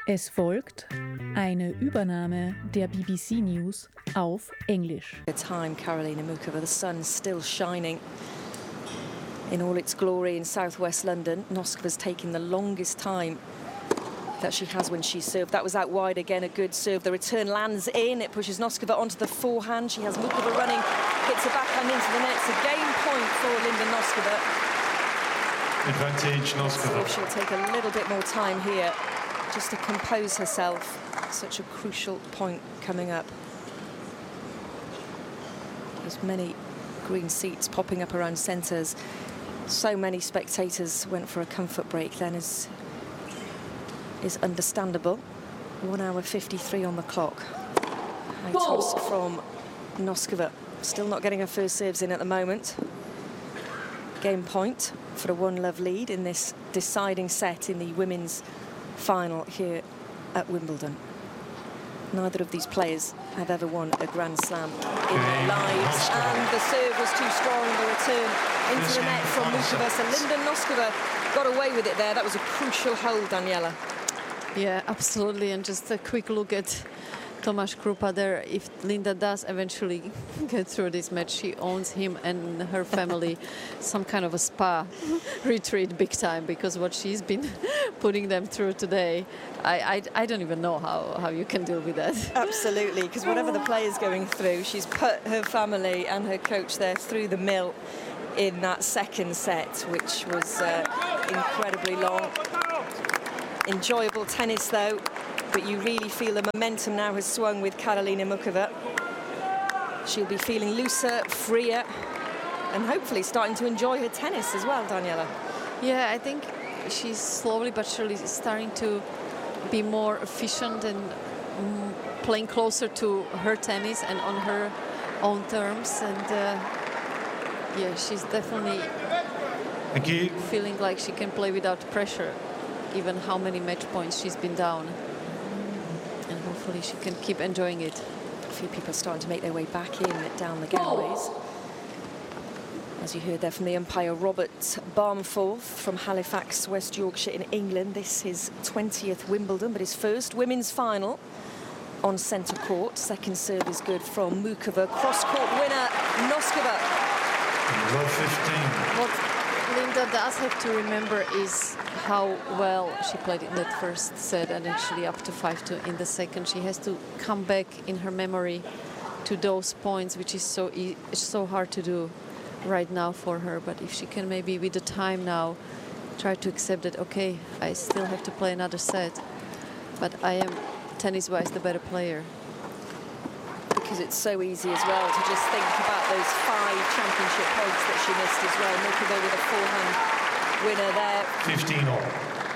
Es folgt eine Übernahme der BBC News auf Englisch. The time, Karolina Muchova, the sun's still shining in all its glory in southwest London. Noskova's taking the longest time that she has when she served. That was out wide again, a good serve. The return lands in, it pushes Noskova onto the forehand. She has Muchova running, hits her backhand into the net. It's a game point for Linda Noskova. Advantage Noskova. See if she'll take a little bit more time here just to compose herself. Such a crucial point coming up. There's many green seats popping up around centres. So many spectators went for a comfort break then is understandable. 1 hour 53 on the clock. High toss from Noskova. Still not getting her first serves in at the moment. Game point for a 1-love lead in this deciding set in the women's final here at Wimbledon. Neither of these players have ever won a Grand Slam in their lives. And the serve was too strong, the return into the net from Muchova. So Linda Noskova got away with it there. That was a crucial hold, Daniela. Yeah, absolutely. And just a quick look at Tomáš Krupa there. If Linda does eventually get through this match, she owns him and her family some kind of a spa retreat big time, because what she's been putting them through today, I don't even know how you can deal with that. Absolutely, because whatever the player's going through, she's put her family and her coach there through the mill in that second set, which was incredibly long. Enjoyable tennis though, but you really feel the momentum now has swung with Karolina Muchova. She'll be feeling looser, freer, and hopefully starting to enjoy her tennis as well, Daniela. Yeah, I think she's slowly but surely starting to be more efficient and playing closer to her tennis and on her own terms. And yeah, she's definitely feeling like she can play without pressure, given how many match points she's been down. And hopefully she can keep enjoying it. A few people starting to make their way back in down the galleries. As you heard there from the umpire, Robert Barmforth from Halifax, West Yorkshire in England. This is 20th Wimbledon, but his first women's final on centre court. Second serve is good from Muchova. Cross-court winner, Noskova. Love 15. What Linda does have to remember is how well she played in that first set, and actually up to 5-2 in the second. She has to come back in her memory to those points, which is so hard to do right now for her. But if she can maybe with the time now try to accept that, okay, I still have to play another set, but I am tennis-wise the better player. Because it's so easy as well to just think about those 5 championship points that she missed as well. Muchova with a forehand winner there. 15 all.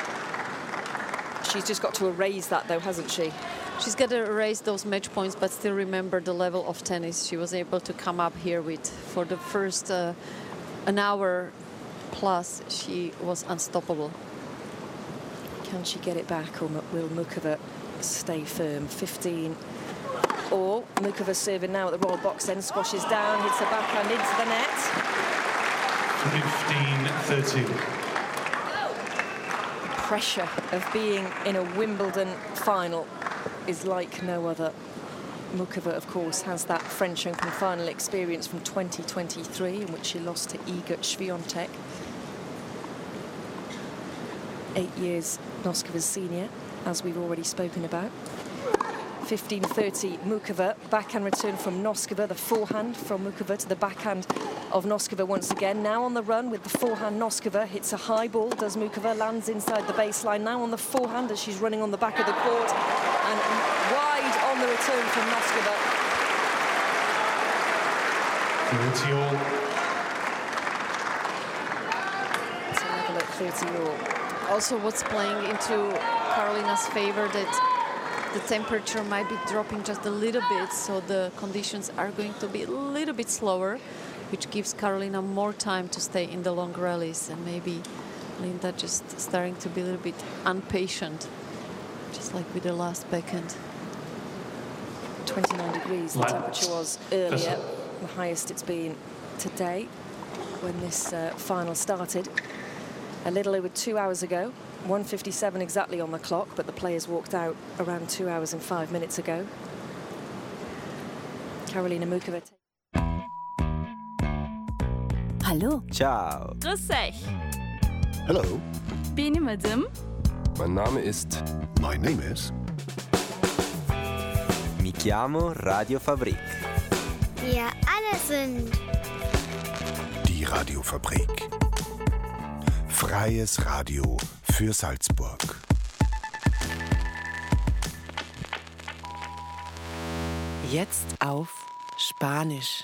She's just got to erase that though, hasn't she? She's got to erase those match points, but still remember the level of tennis she was able to come up here with. For the first an hour plus, she was unstoppable. Can she get it back, or will Muchova stay firm? 15 all. Muchova serving now at the royal box end, squashes down, hits her backhand into the net. 15-13. The pressure of being in a Wimbledon final is like no other. Muchova, of course, has that French Open final experience from 2023, in which she lost to Iga Swiatek. 8 years Noskova's senior, as we've already spoken about. 15-30 Muchova, backhand return from Noskova, the forehand from Muchova to the backhand of Noskova once again. Now on the run with the forehand, Noskova hits a high ball, does Muchova, lands inside the baseline. Now on the forehand as she's running on the back of the court, and wide on the return from Noskova. 30 all. It's a level at 30 all. Also, what's playing into Karolina's favor, that the temperature might be dropping just a little bit, so the conditions are going to be a little bit slower, which gives Karolina more time to stay in the long rallies, and maybe Linda just starting to be a little bit impatient, just like with the last backhand. 29 degrees the temperature was earlier, the highest it's been today when this final started a little over 2 hours ago. 1:57 exactly on the clock, but the players walked out around 2 hours and 5 minutes ago. Karolina Muchova. Hallo. Ciao. Grüß euch. Hello. Benim adım. Mein Name ist. My name is. Mi chiamo Radio Fabrik. Wir alle sind. Die Radiofabrik. Freies Radio für Salzburg. Jetzt auf Spanisch.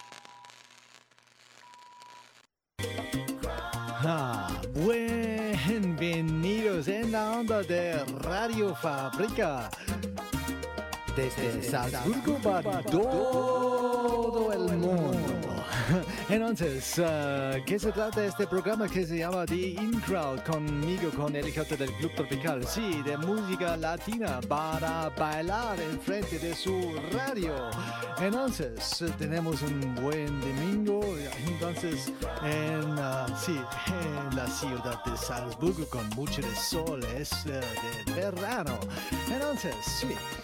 Bienvenidos en la onda de Radio Fabrica. Desde Salzburgo para todo el mundo. Entonces, ¿qué se trata de este programa que se llama The In Crowd? Conmigo, con el hijote del Club Tropical. Sí, de música latina para bailar en frente de su radio. Entonces, tenemos un buen domingo. Entonces, en la ciudad de Salzburgo con mucho sol, es de verano. Entonces, sí.